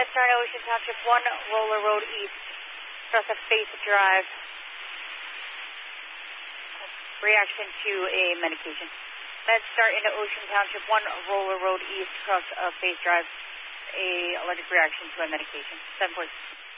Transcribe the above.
MedStar in Ocean Township 1, Roller Road East, across a Face Drive. Reaction to a medication. MedStar into Ocean Township 1, Roller Road East, across a Face Drive. A allergic reaction to a medication. 746.